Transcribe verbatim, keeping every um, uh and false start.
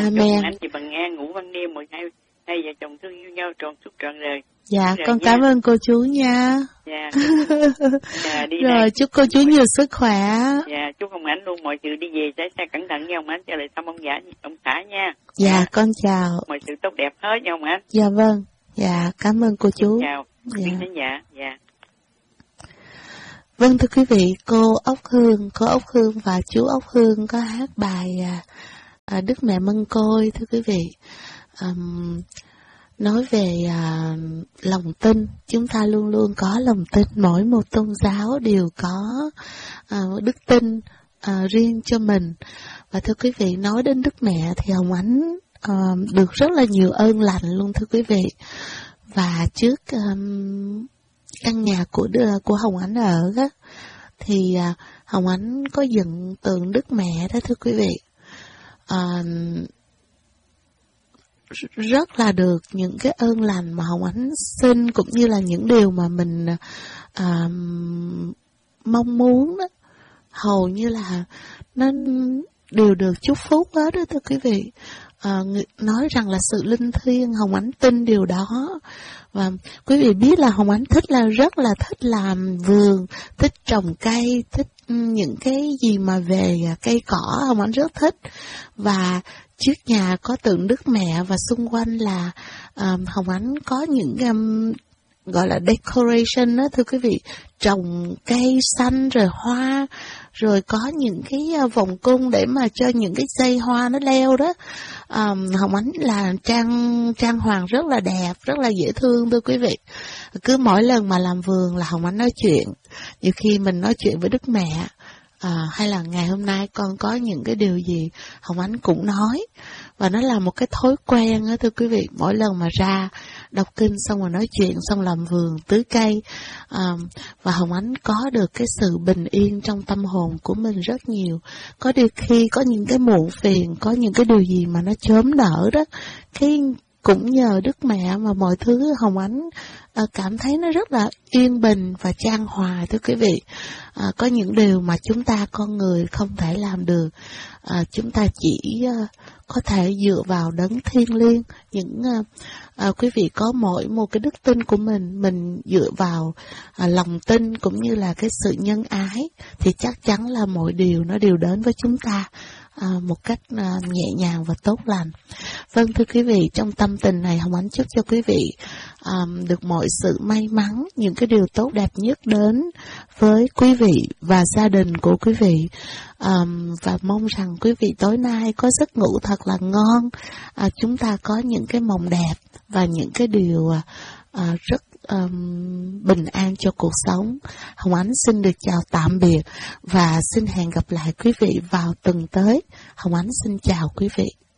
Amen. Anh chị bằng nghe ngủ văn đêm một hai hai vợ chồng thương yêu nhau trọn suốt trọn đời. Dạ, Rồi con nha. cảm ơn cô chú nha. Dạ. Dạ đi Rồi, này. chúc cô chú nhiều sức khỏe. Dạ, chúc ông Ánh luôn mọi sự đi về sẽ xe cẩn thận nha ông Ánh, cho lại thăm ông giả ông xã nha. Dạ, Dạ. con chào. Mọi sự tốt đẹp hết nha ông Ánh. Dạ vâng. Dạ, cảm ơn cô chú. Chào. Dạ. Quý khán giả. Dạ. Vâng thưa quý vị, cô Ốc Hương, cô Ốc Hương và chú Ốc Hương có hát bài à, à, Đức Mẹ Mân Côi thưa quý vị. Um, nói về à, lòng tin, chúng ta luôn luôn có lòng tin, mỗi một tôn giáo đều có à, đức tin à, riêng cho mình. Và thưa quý vị, nói đến Đức Mẹ thì Hồng Ánh à, được rất là nhiều ơn lành luôn thưa quý vị. Và trước um, căn nhà của của Hồng Ánh ở á, thì à, Hồng Ánh có dựng tượng Đức Mẹ đó thưa quý vị. À, rất là được những cái ơn lành mà Hồng Ánh xin, cũng như là những điều mà mình à, mong muốn đó, hầu như là nó đều được chúc phúc hết đó thưa quý vị. À, nói rằng là sự linh thiêng, Hồng Ánh tin điều đó. Và quý vị biết là Hồng Ánh thích là rất là thích làm vườn, thích trồng cây, thích những cái gì mà về cây cỏ, Hồng Ánh rất thích. Và trước nhà có tượng Đức Mẹ và xung quanh là um, Hồng Ánh có những um, gọi là decoration đó thưa quý vị, trồng cây xanh rồi hoa, rồi có những cái vòng cung để mà cho những cái dây hoa nó leo đó. Um, Hồng Ánh là trang trang hoàng rất là đẹp, rất là dễ thương thưa quý vị. Cứ mỗi lần mà làm vườn là Hồng Ánh nói chuyện, nhiều khi mình nói chuyện với Đức Mẹ, à, hay là ngày hôm nay con có những cái điều gì, Hồng Ánh cũng nói. Và nó là một cái thói quen đó thưa quý vị. Mỗi lần mà ra đọc kinh xong rồi nói chuyện, xong làm vườn, tưới cây, à, và Hồng Ánh có được cái sự bình yên trong tâm hồn của mình rất nhiều. Có điều khi có những cái muộn phiền, có những cái điều gì mà nó chớm nở đó, cái cũng nhờ Đức Mẹ mà mọi thứ Hồng Ánh à, cảm thấy nó rất là yên bình và chan hòa thưa quý vị. À, có những điều mà chúng ta con người không thể làm được, à, chúng ta chỉ à, có thể dựa vào đấng thiêng liêng. Những à, à, quý vị có mỗi một cái đức tin của mình, mình dựa vào à, lòng tin cũng như là cái sự nhân ái, thì chắc chắn là mọi điều nó đều đến với chúng ta À, một cách à, nhẹ nhàng và tốt lành. Vâng thưa quý vị, trong tâm tình này Hồng Ánh chúc cho quý vị à, được mọi sự may mắn, những cái điều tốt đẹp nhất đến với quý vị và gia đình của quý vị. À, và mong rằng quý vị tối nay có giấc ngủ thật là ngon, à, chúng ta có những cái mộng đẹp và những cái điều à, à, rất Um, bình an cho cuộc sống. Hồng Ánh xin được chào tạm biệt và xin hẹn gặp lại quý vị vào tuần tới. Hồng Ánh xin chào quý vị.